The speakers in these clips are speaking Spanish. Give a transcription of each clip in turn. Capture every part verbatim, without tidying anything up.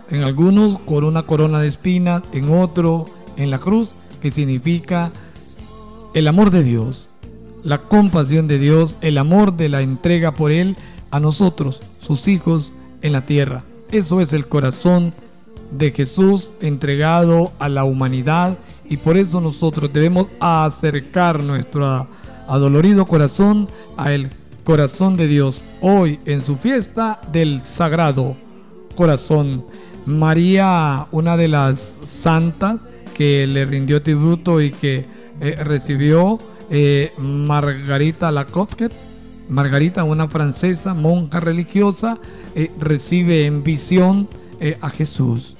En algunos con una corona de espinas, en otro en la cruz, que significa el amor de Dios, la compasión de Dios, el amor de la entrega por Él a nosotros, sus hijos en la tierra. Eso es el corazón de Jesús entregado a la humanidad, y por eso nosotros debemos acercar nuestro adolorido corazón a el corazón de Dios hoy en su fiesta del Sagrado Corazón. María, una de las santas que le rindió tributo y que eh, recibió eh, Margarita Alacoque. Margarita, una francesa, monja religiosa, eh, recibe en visión eh, a Jesús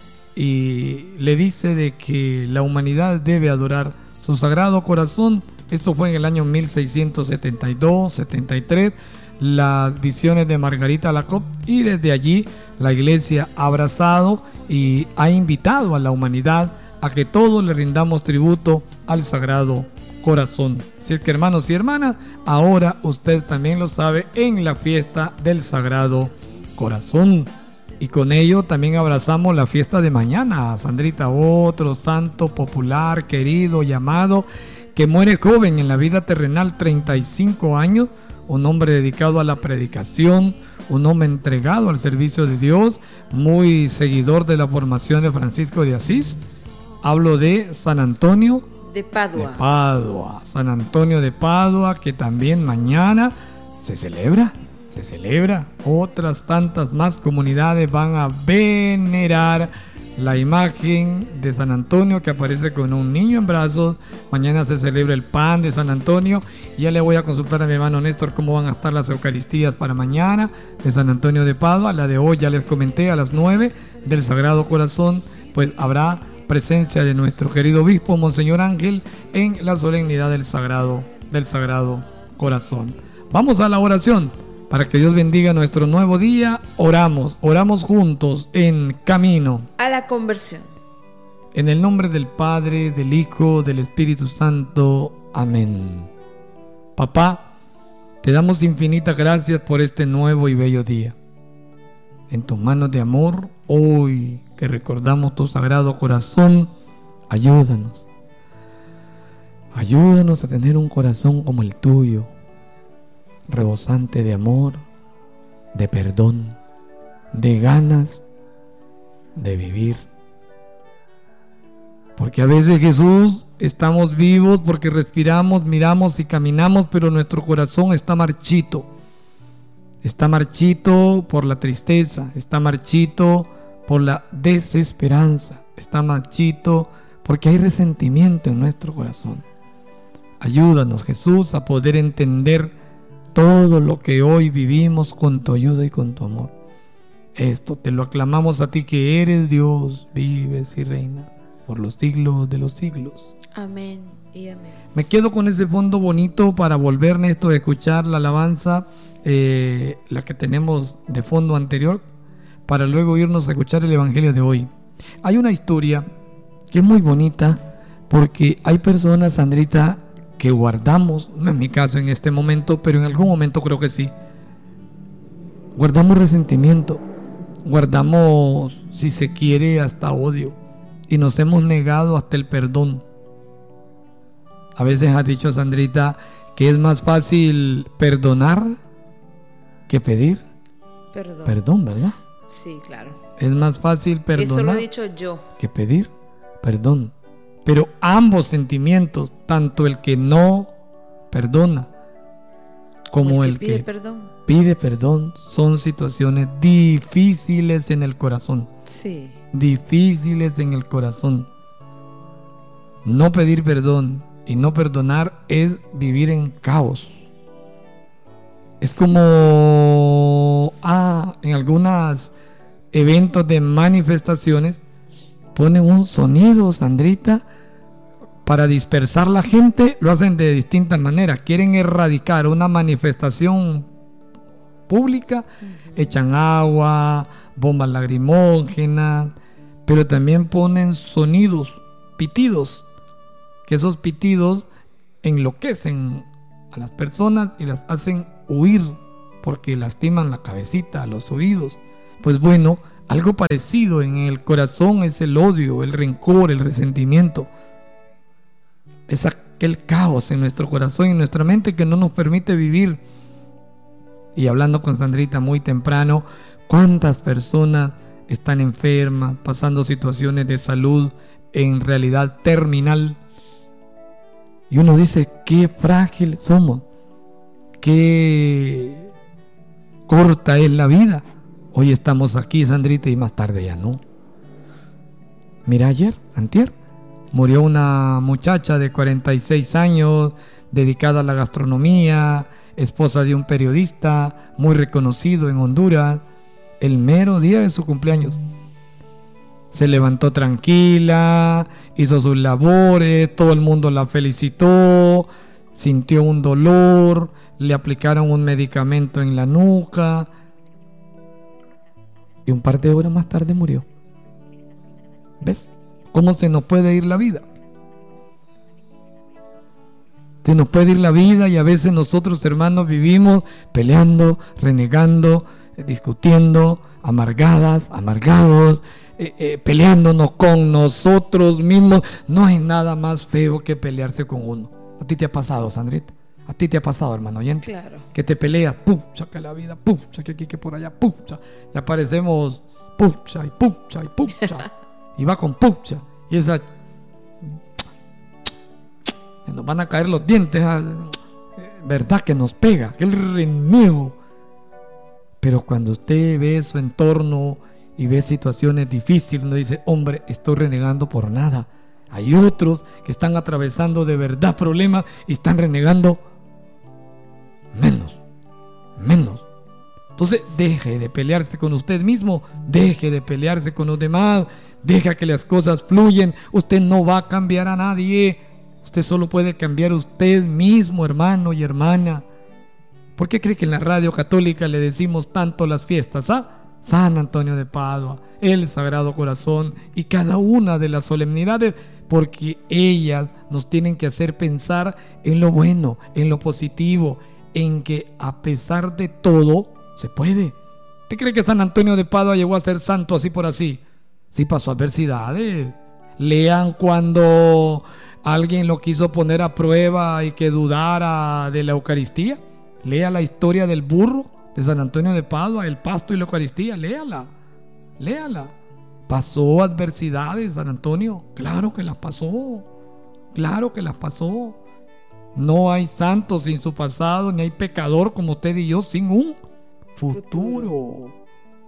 y le dice de que la humanidad debe adorar su Sagrado Corazón. Esto fue en el año mil seiscientos setenta y dos setenta y tres, las visiones de Margarita Alacoque, y desde allí la Iglesia ha abrazado y ha invitado a la humanidad a que todos le rindamos tributo al Sagrado Corazón. Si es que, hermanos y hermanas, ahora usted también lo sabe, en la fiesta del Sagrado Corazón. Y con ello también abrazamos la fiesta de mañana, Sandrita, otro santo popular, querido, llamado, que muere joven en la vida terrenal, treinta y cinco años, un hombre dedicado a la predicación, un hombre entregado al servicio de Dios, muy seguidor de la formación de Francisco de Asís. Hablo de San Antonio de Padua. de Padua, San Antonio de Padua, que también mañana se celebra, se celebra. Otras tantas más comunidades van a venerar la imagen de San Antonio, que aparece con un niño en brazos. Mañana se celebra el pan de San Antonio. Ya le voy a consultar a mi hermano Néstor cómo van a estar las Eucaristías para mañana de San Antonio de Padua. La de hoy ya les comenté, a las nueve del Sagrado Corazón, pues habrá presencia de nuestro querido obispo Monseñor Ángel en la solemnidad del Sagrado, del Sagrado Corazón. Vamos a la oración para que Dios bendiga nuestro nuevo día. Oramos, oramos juntos en camino a la conversión. En el nombre del Padre, del Hijo, del Espíritu Santo. Amén. Papá, te damos infinitas gracias por este nuevo y bello día. En tus manos de amor, hoy que recordamos tu Sagrado Corazón, ayúdanos. Ayúdanos a tener un corazón como el tuyo, rebosante de amor, de perdón, de ganas de vivir. Porque a veces, Jesús, estamos vivos porque respiramos, miramos y caminamos, pero nuestro corazón está marchito. Está marchito por la tristeza, está marchito por la desesperanza, está marchito porque hay resentimiento en nuestro corazón. Ayúdanos, Jesús, a poder entender todo lo que hoy vivimos con tu ayuda y con tu amor. Esto te lo aclamamos a ti, que eres Dios, vives y reinas por los siglos de los siglos. Amén y amén. Me quedo con ese fondo bonito para volver, Néstor, a escuchar la alabanza, eh, la que tenemos de fondo anterior, para luego irnos a escuchar el Evangelio de hoy. Hay una historia que es muy bonita, porque hay personas, Sandrita, que guardamos, no es mi caso en este momento, pero en algún momento creo que sí, guardamos resentimiento, guardamos, si se quiere, hasta odio, y nos hemos negado hasta el perdón. A veces has dicho, Sandrita, que es más fácil perdonar que pedir Perdón. perdón, ¿verdad? Sí, claro. Es más fácil perdonar Eso lo he dicho yo. que pedir perdón. Pero ambos sentimientos, tanto el que no perdona como el, el que, pide, que perdón. pide perdón, son situaciones difíciles en el corazón. Sí. Difíciles en el corazón. No pedir perdón y no perdonar es vivir en caos. Es como ah, en algunos eventos de manifestaciones ponen un sonido, Sandrita, para dispersar la gente. Lo hacen de distintas maneras. Quieren erradicar una manifestación pública, uh-huh. Echan agua, bombas lacrimógenas, pero también ponen sonidos, pitidos, que esos pitidos enloquecen a las personas y las hacen huir porque lastiman la cabecita, los oídos. Pues bueno, Algo parecido en el corazón es el odio, el rencor, el resentimiento. Es aquel caos en nuestro corazón y en nuestra mente que no nos permite vivir. Y hablando con Sandrita muy temprano, ¿cuántas personas están enfermas, pasando situaciones de salud en realidad terminal? Y uno dice, qué frágil somos, qué corta es la vida. Hoy estamos aquí, Sandrita, y más tarde ya no. Mira, ayer, antier, murió una muchacha de cuarenta y seis años, dedicada a la gastronomía, esposa de un periodista muy reconocido en Honduras, el mero día de su cumpleaños. Se levantó tranquila, hizo sus labores, todo el mundo la felicitó, sintió un dolor, le aplicaron un medicamento en la nuca y un par de horas más tarde murió. ¿Ves cómo se nos puede ir la vida? Se nos puede ir la vida y a veces nosotros, hermanos, vivimos peleando, renegando, discutiendo, amargadas, amargados, eh, eh, peleándonos con nosotros mismos. No hay nada más feo que pelearse con uno. ¿A ti te ha pasado, Sandrita? ¿A ti te ha pasado, hermano oyente? Claro. Que te peleas, pucha, que la vida, pucha, que aquí, que por allá, pucha. Y aparecemos, pucha, y pucha, y pucha. Y va con pucha. Y esa... se nos van a caer los dientes, verdad que nos pega, aquel renego. Pero cuando usted ve su entorno y ve situaciones difíciles, uno dice, hombre, estoy renegando por nada. Hay otros que están atravesando de verdad problemas y están renegando menos, menos. Entonces deje de pelearse con usted mismo, deje de pelearse con los demás, deja que las cosas fluyen. Usted no va a cambiar a nadie. Usted solo puede cambiar usted mismo, hermano y hermana. ¿Por qué cree que en la radio católica le decimos tanto las fiestas? ¿Ah? San Antonio de Padua, el Sagrado Corazón y cada una de las solemnidades, porque ellas nos tienen que hacer pensar en lo bueno, en lo positivo, en que a pesar de todo se puede. ¿Usted cree que San Antonio de Padua llegó a ser santo así por así? Sí pasó adversidades. Lean cuando alguien lo quiso poner a prueba y que dudara de la Eucaristía. Lea la historia del burro de San Antonio de Padua, el pasto y la Eucaristía. Léala, léala. ¿Pasó adversidades San Antonio? Claro que las pasó, claro que las pasó. No hay santo sin su pasado, ni hay pecador como usted y yo sin un futuro. futuro.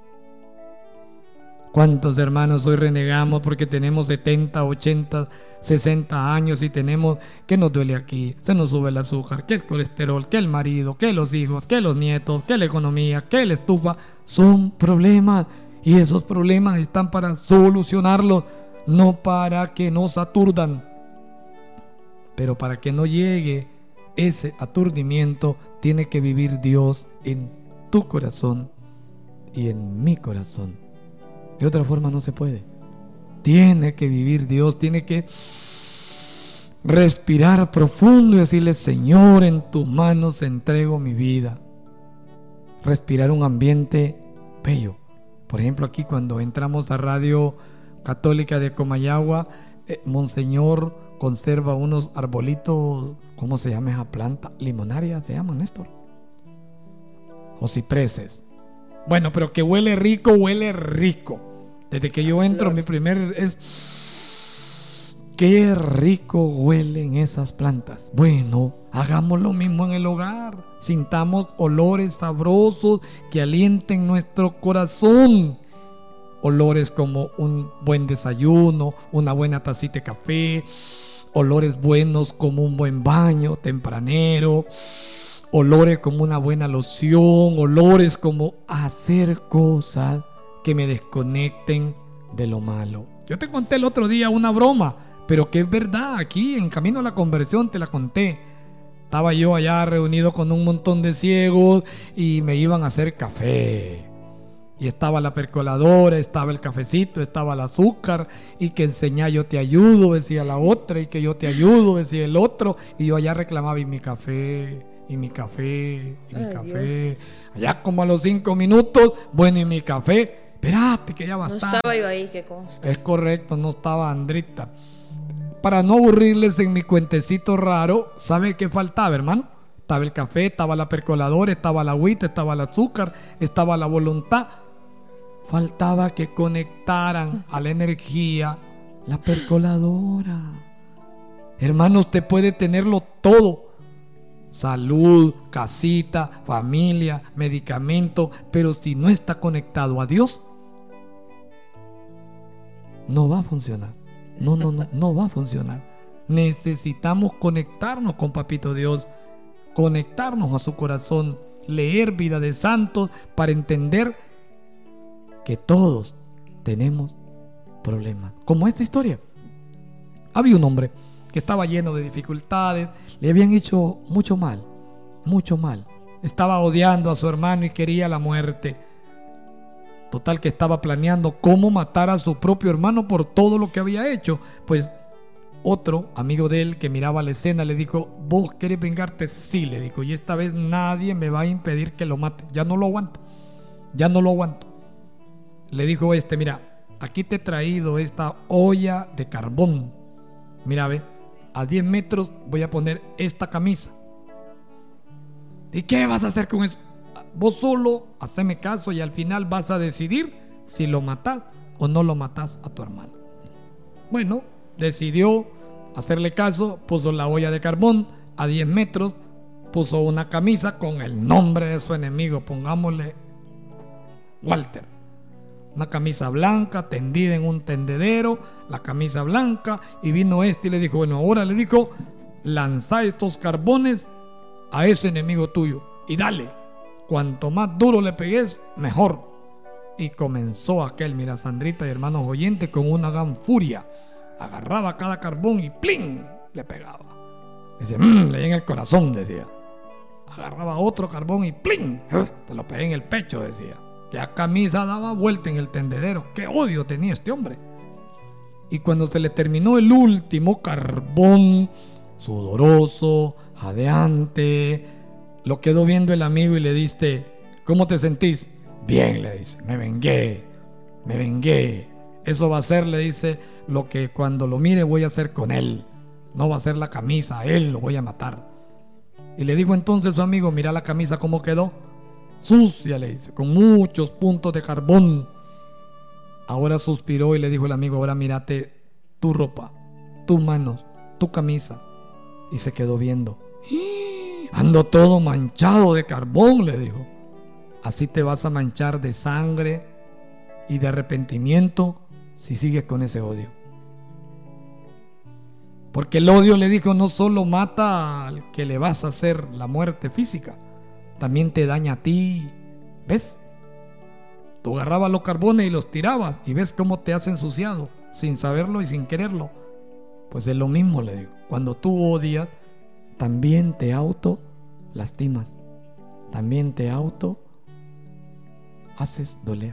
¿Cuántos hermanos hoy renegamos porque tenemos setenta, ochenta, sesenta años y tenemos que nos duele aquí, se nos sube el azúcar, que el colesterol, que el marido, que los hijos, que los nietos, que la economía, que la estufa? Son problemas y esos problemas están para solucionarlos, no para que nos aturdan. Pero para que no llegue ese aturdimiento, tiene que vivir Dios en tu corazón y en mi corazón. De otra forma no se puede. Tiene que vivir Dios, tiene que respirar profundo y decirle, Señor, en tus manos entrego mi vida. Respirar un ambiente bello. Por ejemplo, aquí cuando entramos a Radio Católica de Comayagua, eh, Monseñor conserva unos arbolitos, ¿cómo se llama esa planta? Limonaria se llama, Néstor. O cipreses. Bueno, pero que huele rico, huele rico. Desde que yo entro, mi primer es... ¡qué rico huelen esas plantas! Bueno, hagamos lo mismo en el hogar. Sintamos olores sabrosos que alienten nuestro corazón. Olores como un buen desayuno, una buena tacita de café. Olores buenos como un buen baño tempranero. Olores como una buena loción, olores como hacer cosas que me desconecten de lo malo. Yo te conté el otro día una broma, pero que es verdad, aquí en Camino a la Conversión te la conté. Estaba yo allá reunido con un montón de ciegos y me iban a hacer café. Y estaba la percoladora, estaba el cafecito, estaba el azúcar, y que enseñá yo te ayudo, decía la otra, y que yo te ayudo, decía el otro, y yo allá reclamaba, y mi café... y mi café, y mi Ay, café. Dios. Allá como a los cinco minutos, bueno, y mi café. espérate que ya No basta. estaba yo ahí, que consta. Es correcto, no estaba Andrita. Para no aburrirles en mi cuentecito raro, ¿sabe qué faltaba, hermano? Estaba el café, estaba la percoladora, estaba la agüita, estaba el azúcar, estaba la voluntad. Faltaba que conectaran a la energía la percoladora. Hermano, usted puede tenerlo todo: salud, casita, familia, medicamento, pero si no está conectado a Dios, no va a funcionar. No, no, no, no va a funcionar. Necesitamos conectarnos con Papito Dios, conectarnos a su corazón, leer Vida de Santos para entender que todos tenemos problemas. Como esta historia. Había un hombre que estaba lleno de dificultades, le habían hecho mucho mal, mucho mal. Estaba odiando a su hermano y quería la muerte. Total que estaba planeando cómo matar a su propio hermano por todo lo que había hecho. Pues otro amigo de él que miraba la escena le dijo: ¿vos querés vengarte? Sí, le dijo, y esta vez nadie me va a impedir que lo mate. Ya no lo aguanto, ya no lo aguanto. Le dijo este: mira, aquí te he traído esta olla de carbón. Mira, ve, a diez metros voy a poner esta camisa. ¿Y qué vas a hacer con eso? Vos solo haceme caso y al final vas a decidir si lo matás o no lo matás a tu hermano. Bueno, decidió hacerle caso, puso la olla de carbón a diez metros, puso una camisa con el nombre de su enemigo, pongámosle Walter. Una camisa blanca tendida en un tendedero, la camisa blanca, y vino este y le dijo: bueno, ahora le dijo, lanza estos carbones a ese enemigo tuyo y dale. Cuanto más duro le pegues, mejor. Y comenzó aquel, mira, Sandrita y hermanos oyentes, con una gran furia. Agarraba cada carbón y ¡plin! Le pegaba. Decía, mmm, le di en el corazón, decía. Agarraba otro carbón y ¡plin! Te lo pegué en el pecho, decía. Ya camisa daba vuelta en el tendedero. ¡Qué odio tenía este hombre! Y cuando se le terminó el último carbón, sudoroso, jadeante, lo quedó viendo el amigo y le dice: ¿cómo te sentís? Bien, le dice, me vengué, me vengué. Eso va a ser, le dice, lo que cuando lo mire voy a hacer con él. No va a ser la camisa, a él lo voy a matar. Y le dijo entonces su amigo: mira la camisa cómo quedó. Sucia, le dice, con muchos puntos de carbón. Ahora suspiró y le dijo el amigo: ahora mírate tu ropa, tus manos, tu camisa. Y se quedó viendo. Ando todo manchado de carbón, le dijo. Así te vas a manchar de sangre y de arrepentimiento si sigues con ese odio. Porque el odio, le dijo, no solo mata al que le vas a hacer la muerte física, también te daña a ti. ¿Ves? Tú agarrabas los carbones y los tirabas y ves cómo te has ensuciado sin saberlo y sin quererlo. Pues es lo mismo, le digo. Cuando tú odias, también te auto lastimas, también te auto haces doler.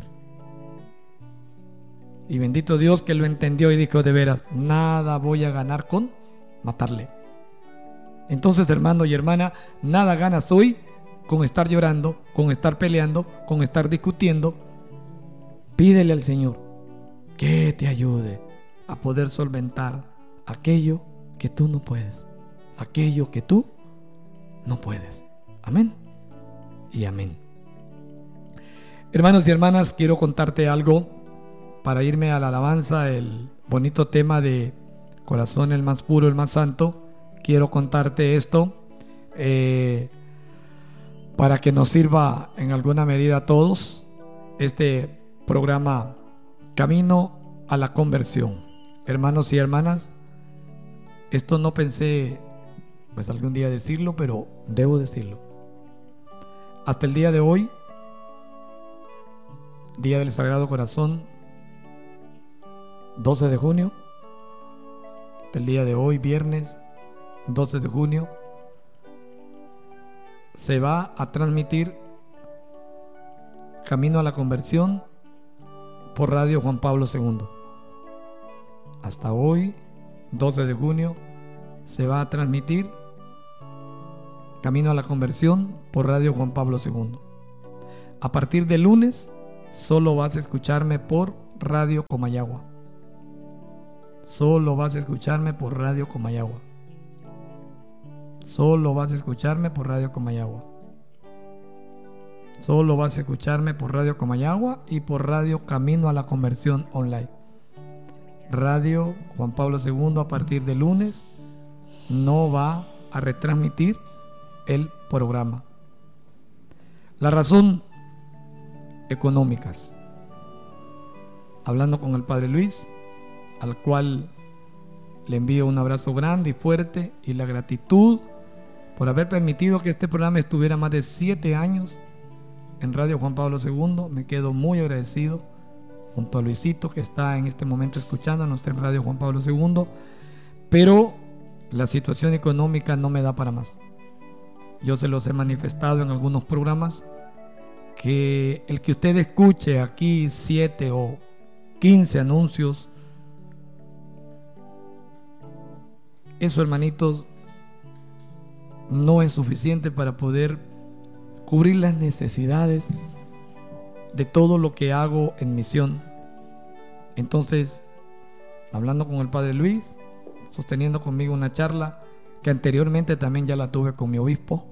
Y bendito Dios que lo entendió y dijo: de veras, nada voy a ganar con matarle. Entonces, hermano y hermana, nada ganas hoy con estar llorando, con estar peleando, con estar discutiendo. Pídele al Señor que te ayude a poder solventar aquello que tú no puedes, aquello que tú no puedes. Amén y amén. Hermanos y hermanas, quiero contarte algo para irme a la alabanza, el bonito tema de corazón el más puro, el más santo. Quiero contarte esto eh, para que nos sirva en alguna medida a todos este programa Camino a la Conversión. Hermanos y hermanas, esto no pensé pues algún día decirlo, pero debo decirlo. Hasta el día de hoy, Día del Sagrado Corazón, doce de junio, hasta el día de hoy, viernes doce de junio, se va a transmitir Camino a la Conversión por Radio Juan Pablo segundo. Hasta hoy, doce de junio, se va a transmitir Camino a la Conversión por Radio Juan Pablo segundo. A partir del lunes solo vas a escucharme por Radio Comayagua. Solo vas a escucharme por Radio Comayagua. Solo vas a escucharme por Radio Comayagua. Solo vas a escucharme por Radio Comayagua y por Radio Camino a la Conversión Online. Radio Juan Pablo segundo a partir de lunes no va a retransmitir el programa. La razón, económicas. Hablando con el Padre Luis, al cual le envío un abrazo grande y fuerte, y la gratitud por haber permitido que este programa estuviera más de siete años en Radio Juan Pablo segundo. Me quedo muy agradecido junto a Luisito, que está en este momento escuchándonos en Radio Juan Pablo segundo, pero la situación económica no me da para más. Yo se los he manifestado en algunos programas, que el que usted escuche aquí siete o quince anuncios, eso, hermanitos, no es suficiente para poder cubrir las necesidades de todo lo que hago en misión. Entonces, hablando con el Padre Luis, sosteniendo conmigo una charla que anteriormente también ya la tuve con mi obispo,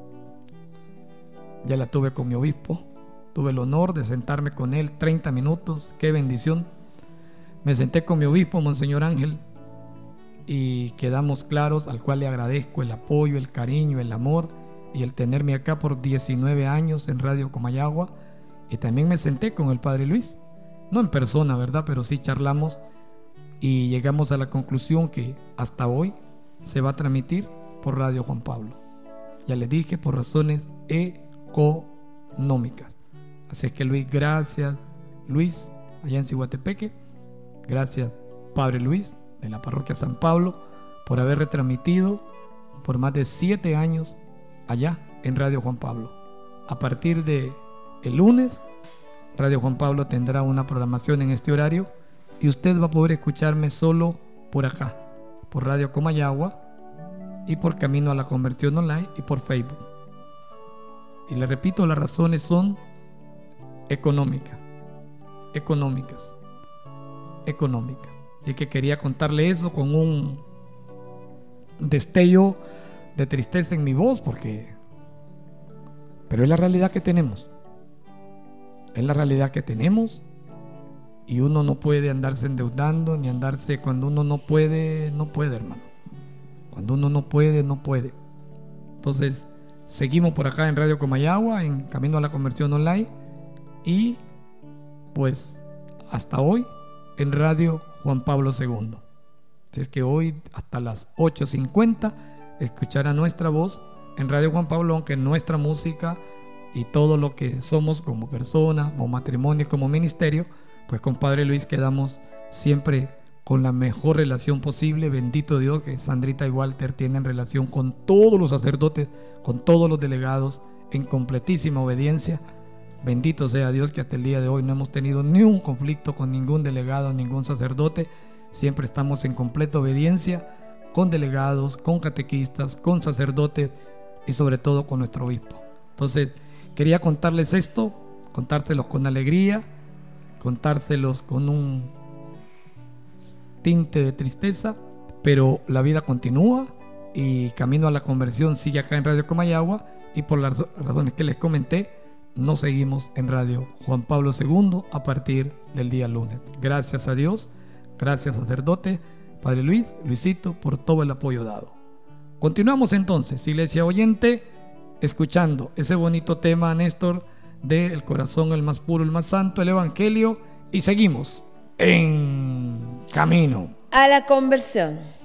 ya la tuve con mi obispo, tuve el honor de sentarme con él treinta minutos, qué bendición. Me senté con mi obispo, Monseñor Ángel, y quedamos claros, al cual le agradezco el apoyo, el cariño, el amor y el tenerme acá por diecinueve años en Radio Comayagua. Y también me senté con el Padre Luis, no en persona, ¿verdad? Pero sí charlamos y llegamos a la conclusión que hasta hoy se va a transmitir por Radio Juan Pablo. Ya les dije, por razones económicas. Así es que Luis, gracias Luis, allá en Cihuatepeque. Gracias Padre Luis de la Parroquia San Pablo por haber retransmitido por más de siete años allá en Radio Juan Pablo. A partir de el lunes, Radio Juan Pablo tendrá una programación en este horario y usted va a poder escucharme solo por acá, por Radio Comayagua y por Camino a la Conversión Online y por Facebook. Y le repito, las razones son económicas, económicas, económicas. Así que quería contarle eso con un destello de tristeza en mi voz, porque pero es la realidad que tenemos. Es la realidad que tenemos y uno no puede andarse endeudando ni andarse. Cuando uno no puede, no puede, hermano. Cuando uno no puede, no puede. Entonces, seguimos por acá en Radio Comayagua, en Camino a la Conversión Online, y pues hasta hoy en Radio Juan Pablo segundo. Así es que hoy hasta las ocho cincuenta escuchará nuestra voz en Radio Juan Pablo, aunque nuestra música y todo lo que somos como persona, como matrimonio, como ministerio, pues con Padre Luis quedamos siempre con la mejor relación posible. Bendito Dios que Sandrita y Walter tienen relación con todos los sacerdotes, con todos los delegados, en completísima obediencia. Bendito sea Dios que hasta el día de hoy no hemos tenido ni un conflicto con ningún delegado, ningún sacerdote. Siempre estamos en completa obediencia con delegados, con catequistas, con sacerdotes y sobre todo con nuestro obispo. Entonces, quería contarles esto, contárselos con alegría, contárselos con un tinte de tristeza, pero la vida continúa y Camino a la Conversión sigue acá en Radio Comayagua, y por las razones que les comenté, nos seguimos en Radio Juan Pablo segundo a partir del día lunes. Gracias a Dios, gracias sacerdote, Padre Luis, Luisito, por todo el apoyo dado. Continuamos entonces, iglesia oyente, escuchando ese bonito tema, Néstor, de El corazón, el más puro, el más santo, el Evangelio, y seguimos en Camino a la Conversión.